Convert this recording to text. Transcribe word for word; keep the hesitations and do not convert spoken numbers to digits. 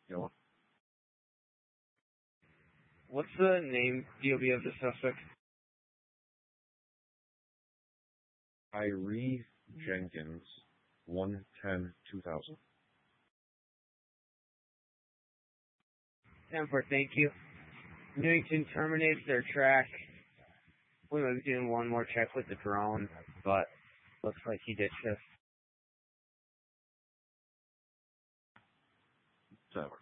You know, What's the name D O B of the suspect? Tyree Jenkins, one ten two thousand. ten four, thank you. Newington terminates their track. We might be doing one more check with the drone, but looks like he ditched us. That works.